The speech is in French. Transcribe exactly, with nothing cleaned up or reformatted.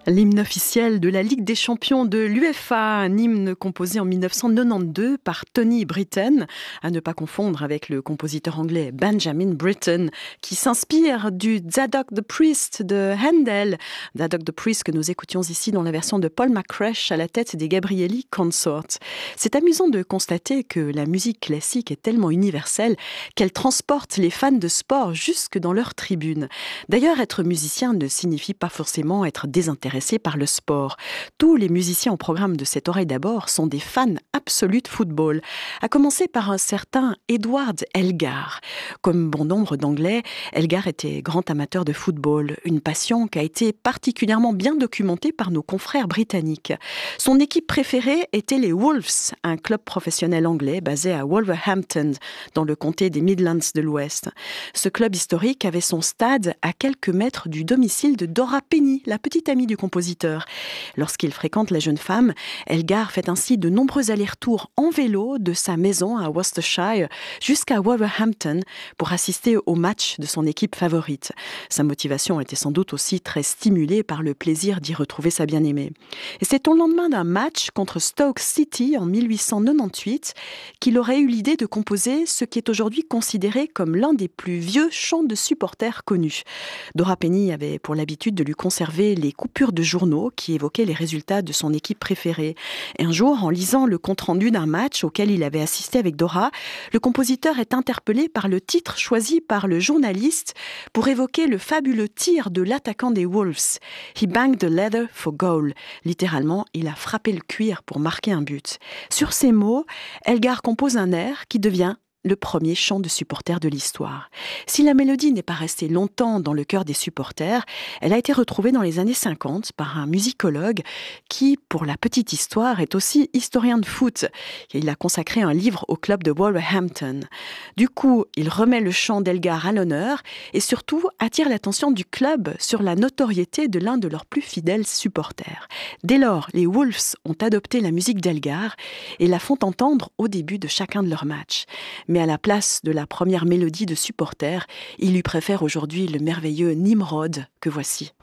L'hymne officiel de la Ligue des champions de l'U E F A, un hymne composé en mille neuf cent quatre-vingt-douze par Tony Britten, à ne pas confondre avec le compositeur anglais Benjamin Britten, qui s'inspire du Zadok the Priest de Handel, Zadok the Priest que nous écoutions ici dans la version de Paul McCresh à la tête des Gabrieli Consorts. C'est amusant de constater que la musique classique est tellement universelle qu'elle transporte les fans de sport jusque dans leurs tribunes. D'ailleurs, être musicien ne signifie pas forcément être désintéressé par le sport. Tous les musiciens au programme de cette oreille d'abord sont des fans absolus de football, à commencer par un certain Edward Elgar. Comme bon nombre d'Anglais, Elgar était grand amateur de football, une passion qui a été particulièrement bien documentée par nos confrères britanniques. Son équipe préférée était les Wolves, un club professionnel anglais basé à Wolverhampton, dans le comté des Midlands de l'Ouest. Ce club historique avait son stade à quelques mètres du domicile de Dora Penny, la petite amie du compositeur. Lorsqu'il fréquente la jeune femme, Elgar fait ainsi de nombreux allers-retours en vélo de sa maison à Worcestershire jusqu'à Wolverhampton pour assister au match de son équipe favorite. Sa motivation était sans doute aussi très stimulée par le plaisir d'y retrouver sa bien-aimée. Et c'est au lendemain d'un match contre Stoke City en mille huit cent quatre-vingt-dix-huit qu'il aurait eu l'idée de composer ce qui est aujourd'hui considéré comme l'un des plus vieux chants de supporters connus. Dora Penny avait pour l'habitude de lui conserver les coupures de journaux qui évoquaient les résultats de son équipe préférée. Et un jour, en lisant le compte-rendu d'un match auquel il avait assisté avec Dora, le compositeur est interpellé par le titre choisi par le journaliste pour évoquer le fabuleux tir de l'attaquant des Wolves. He banged the leather for goal. Littéralement, il a frappé le cuir pour marquer un but. Sur ces mots, Elgar compose un air qui devient le premier chant de supporters de l'histoire. Si la mélodie n'est pas restée longtemps dans le cœur des supporters, elle a été retrouvée dans les années cinquante par un musicologue qui, pour la petite histoire, est aussi historien de foot. Il a consacré un livre au club de Wolverhampton. Du coup, il remet le chant d'Elgar à l'honneur et surtout attire l'attention du club sur la notoriété de l'un de leurs plus fidèles supporters. Dès lors, les Wolves ont adopté la musique d'Elgar et la font entendre au début de chacun de leurs matchs. Mais à la place de la première mélodie de supporter, il lui préfère aujourd'hui le merveilleux Nimrod que voici.